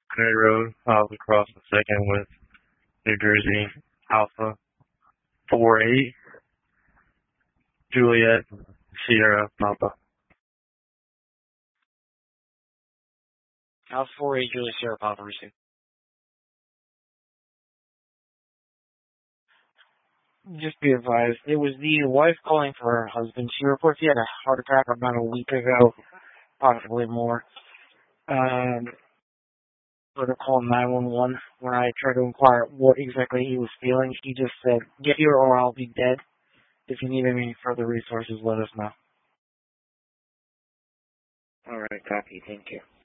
Kennedy Road, miles across the second with New Jersey Alpha 48 Juliet Sierra Papa. Alpha 48 Juliet Sierra Papa received. Just be advised, it was the wife calling for her husband. She reports he had a heart attack about a week ago, possibly more. Sort of called 911 when I tried to inquire what exactly he was feeling. He just said, "Get here or I'll be dead. If you need any further resources, let us know." All right, copy. Thank you.